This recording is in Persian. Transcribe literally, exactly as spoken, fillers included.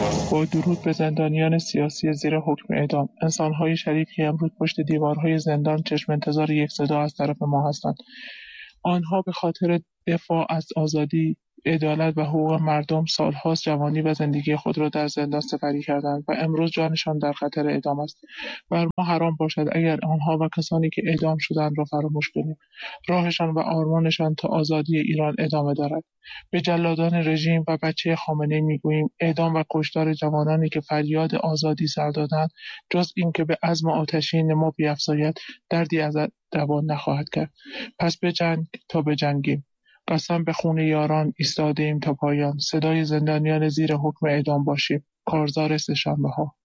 با درود به زندانیان سیاسی زیر حکم اعدام، انسان‌های شریف که امروز پشت دیوارهای زندان چشم انتظار یک صدا از طرف ما هستند. آنها به خاطر دفاع از آزادی، عدالت و حقوق مردم سال‌هاست جوانی و زندگی خود را در زندان سپری کردند و امروز جانشان در خطر اعدام است. بر ما حرام باشد اگر آنها و کسانی که اعدام شدند را فراموش کنیم. راهشان و آرمانشان تا آزادی ایران ادامه دارد. به جلادان رژیم و بچه خامنه‌ای میگوییم اعدام و کشتار جوانانی که فریاد آزادی سر دادند جز اینکه به عزم آتشین ما بیفزاید دردی از دوان نخواهد کرد. پس بجنگ تا بجنگیم. قسم به خون یاران ایستاده‌ایم تا پایان. صدای زندانیان زیر حکم اعدام باشیم. کارزار سه‌شنبه‌ها.